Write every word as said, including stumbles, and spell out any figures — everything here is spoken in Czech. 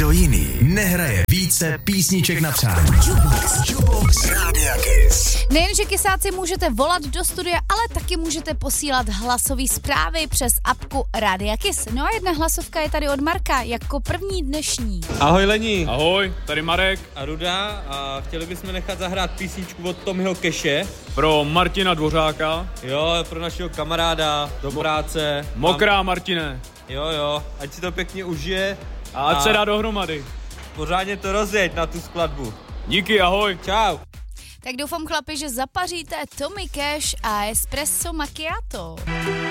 Nikdo jiný nehraje více písniček na přání. Jukebox, Jukebox Rádia Kiss. Nejenže kysáci můžete volat do studia, ale taky můžete posílat hlasové zprávy přes apku Rádia Kiss. No a jedna hlasovka je tady od Marka, jako první dnešní. Ahoj Lení. Ahoj, tady Marek. A Ruda a chtěli bychom nechat zahrát písničku od Tommyho Cashe. Pro Martina Dvořáka. Jo, pro našeho kamaráda do práce. Mokrá Mám... Martine. Jo, jo, ať si to pěkně užije. A ať se dá dohromady. Pořádně to rozjeď na tu skladbu. Díky, ahoj. Čau. Tak doufám, chlapi, že zapaříte Tommy Cash a Espresso Macchiato.